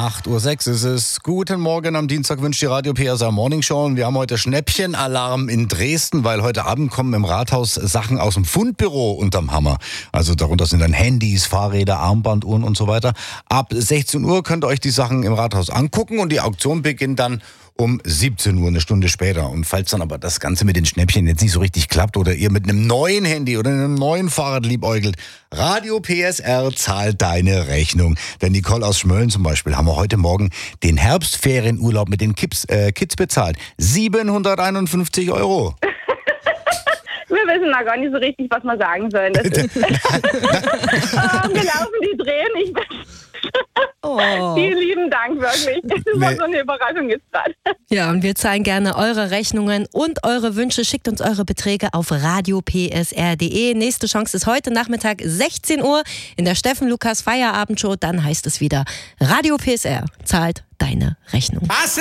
8:06 Uhr ist es. Guten Morgen, am Dienstag wünscht die Radio PSR Morning Show. Und wir haben heute Schnäppchenalarm in Dresden, weil heute Abend kommen im Rathaus Sachen aus dem Fundbüro unterm Hammer. Also darunter sind dann Handys, Fahrräder, Armbanduhren und so weiter. Ab 16 Uhr könnt ihr euch die Sachen im Rathaus angucken und die Auktion beginnt dann um 17 Uhr, eine Stunde später. Und falls dann aber das Ganze mit den Schnäppchen jetzt nicht so richtig klappt oder ihr mit einem neuen Handy oder einem neuen Fahrrad liebäugelt, Radio PSR zahlt deine Rechnung. Denn Nicole aus Schmölln zum Beispiel haben wir heute Morgen den Herbstferienurlaub mit den Kids bezahlt. 751 €. Wir wissen da gar nicht so richtig, was wir sagen sollen. Das ist wir laufen die Tränen. Vielen lieben Dank, wirklich. Das war so eine Überraschung jetzt gerade. Ja, und wir zahlen gerne eure Rechnungen und eure Wünsche. Schickt uns eure Beträge auf radiopsr.de. Nächste Chance ist heute Nachmittag 16 Uhr in der Steffen Lukas Feierabendshow. Dann heißt es wieder, Radio PSR zahlt deine Rechnung.